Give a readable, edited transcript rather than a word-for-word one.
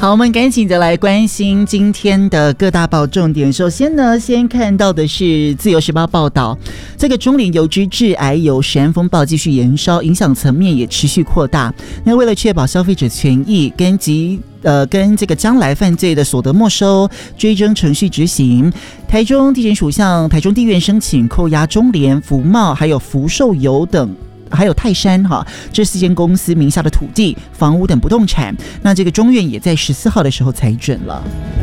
好，我们赶紧的来关心今天的各大报重点。首先呢，先看到的是自由时报报道，这个中联油之致癌油食安风暴继续延烧，影响层面也持续扩大。那为了确保消费者权益跟这个将来犯罪的所得没收追征程序执行，台中地检署向台中地院申请扣押中联、福茂还有福寿油等。还有泰山这4间公司名下的土地、房屋等不动产，那这个中院也在14号的时候裁准了。